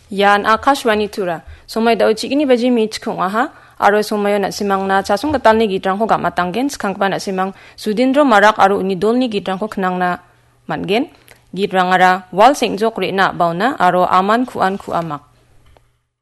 Yan Akashwani Tura. Somay daw chikini baji mi chikung aha. Aro somayo na simang na chasung katal ni gitrang ko gamatanggen. Skangpa na simang Sudindro Marak aro unidol ni gitrang ko kenang na matgen. Gitrang ara wal sengjok re na bauna aro aman kuan ku amak.